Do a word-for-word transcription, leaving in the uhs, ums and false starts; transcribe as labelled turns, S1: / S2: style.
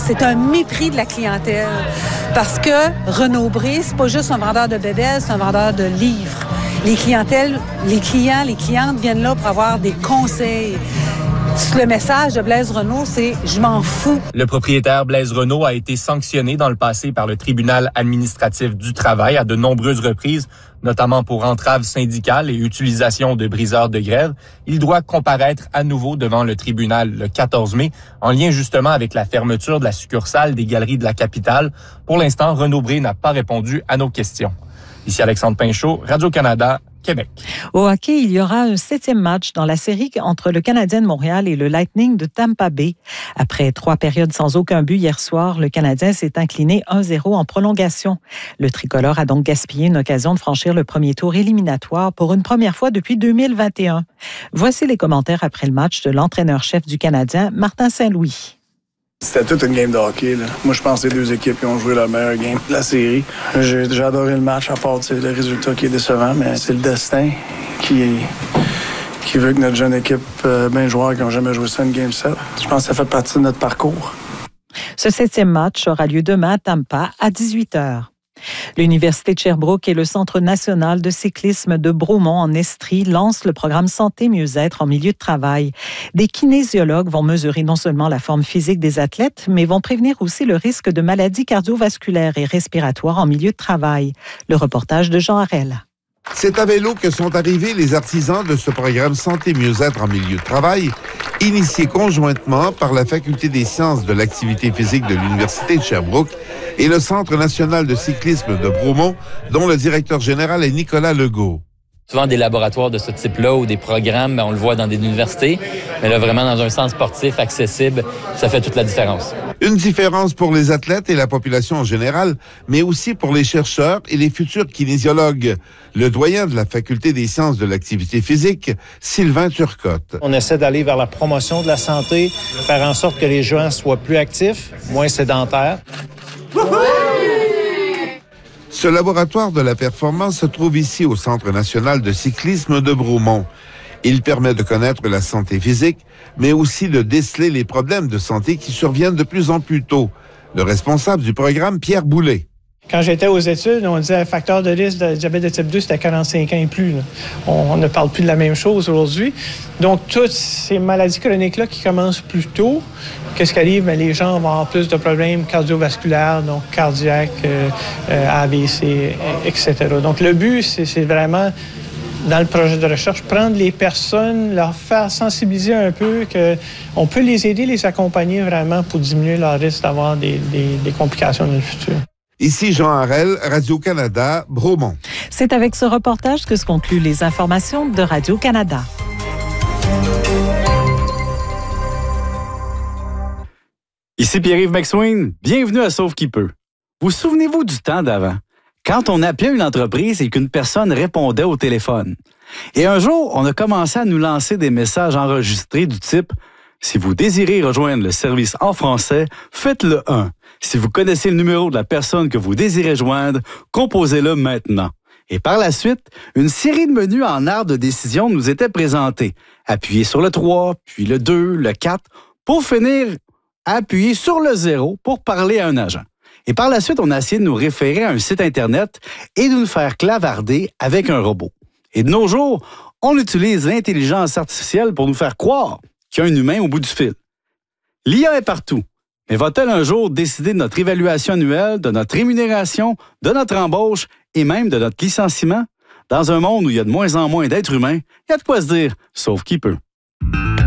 S1: c'est un mépris de la clientèle. Parce que Renaud-Bré, c'est pas juste un vendeur de bébelles, c'est un vendeur de livres. Les clientèles, les clients, les clientes viennent là pour avoir des conseils. Le message de Blaise Renaud, c'est « je m'en fous ».
S2: Le propriétaire Blaise Renaud a été sanctionné dans le passé par le tribunal administratif du travail à de nombreuses reprises, notamment pour entrave syndicale et utilisation de briseurs de grève. Il doit comparaître à nouveau devant le tribunal le quatorze mai, en lien justement avec la fermeture de la succursale des Galeries de la Capitale. Pour l'instant, Renaud-Bré n'a pas répondu à nos questions. Ici Alexandre Pinchot, Radio-Canada, Québec.
S3: Au hockey, il y aura un septième match dans la série entre le Canadien de Montréal et le Lightning de Tampa Bay. Après trois périodes sans aucun but hier soir, le Canadien s'est incliné un zéro en prolongation. Le tricolore a donc gaspillé une occasion de franchir le premier tour éliminatoire pour une première fois depuis deux mille vingt et un. Voici les commentaires après le match de l'entraîneur-chef du Canadien, Martin Saint-Louis.
S4: C'était toute une game de hockey. Là. Moi, je pense que les deux équipes qui ont joué leur meilleure game de la série. J'ai, j'ai adoré le match, à part le résultat qui est décevant, mais c'est le destin qui, qui veut que notre jeune équipe, euh, ben joueurs qui n'ont jamais joué ça, une game sept. Je pense que ça fait partie de notre parcours.
S3: Ce septième match aura lieu demain à Tampa à dix-huit heures. L'Université de Sherbrooke et le Centre national de cyclisme de Bromont en Estrie lancent le programme Santé Mieux-être en milieu de travail. Des kinésiologues vont mesurer non seulement la forme physique des athlètes, mais vont prévenir aussi le risque de maladies cardiovasculaires et respiratoires en milieu de travail. Le reportage de Jean Harel.
S5: C'est à vélo que sont arrivés les artisans de ce programme Santé Mieux-être en milieu de travail, initié conjointement par la Faculté des sciences de l'activité physique de l'Université de Sherbrooke et le Centre national de cyclisme de Bromont, dont le directeur général est Nicolas Legault.
S6: Souvent, des laboratoires de ce type-là ou des programmes, ben, on le voit dans des universités, mais là, vraiment, dans un centre sportif accessible, ça fait toute la différence.
S5: Une différence pour les athlètes et la population en général, mais aussi pour les chercheurs et les futurs kinésiologues. Le doyen de la Faculté des sciences de l'activité physique, Sylvain Turcotte.
S7: On essaie d'aller vers la promotion de la santé, faire en sorte que les gens soient plus actifs, moins sédentaires.
S5: Ce laboratoire de la performance se trouve ici au Centre national de cyclisme de Bromont. Il permet de connaître la santé physique, mais aussi de déceler les problèmes de santé qui surviennent de plus en plus tôt. Le responsable du programme, Pierre Boulet.
S8: Quand j'étais aux études, on disait facteur de risque de diabète de type deux, c'était quarante-cinq ans et plus. Là. On, on ne parle plus de la même chose aujourd'hui. Donc, toutes ces maladies chroniques-là qui commencent plus tôt, qu'est-ce qui arrive? Bien, les gens vont avoir plus de problèmes cardiovasculaires, donc cardiaques, euh, euh, A V C, et cetera. Donc, le but, c'est, c'est vraiment, dans le projet de recherche, prendre les personnes, leur faire sensibiliser un peu qu'on peut les aider, les accompagner vraiment pour diminuer leur risque d'avoir des, des, des complications dans le futur.
S5: Ici Jean Harel, Radio-Canada, Bromont.
S3: C'est avec ce reportage que se concluent les informations de Radio-Canada.
S9: Ici Pierre-Yves McSween, bienvenue à Sauve qui peut. Vous souvenez-vous du temps d'avant? Quand on appelait une entreprise et qu'une personne répondait au téléphone. Et un jour, on a commencé à nous lancer des messages enregistrés du type « Si vous désirez rejoindre le service en français, faites le un. Si vous connaissez le numéro de la personne que vous désirez joindre, composez-le maintenant. » Et par la suite, une série de menus en arbre de décision nous était présentés. Appuyez sur le trois, puis le deux, le quatre, pour finir à appuyer sur le zéro pour parler à un agent. Et par la suite, on a essayé de nous référer à un site Internet et de nous faire clavarder avec un robot. Et de nos jours, on utilise l'intelligence artificielle pour nous faire croire qu'il y a un humain au bout du fil. L'I A est partout. Mais va-t-elle un jour décider de notre évaluation annuelle, de notre rémunération, de notre embauche et même de notre licenciement? Dans un monde où il y a de moins en moins d'êtres humains, il y a de quoi se dire, sauf qui peut.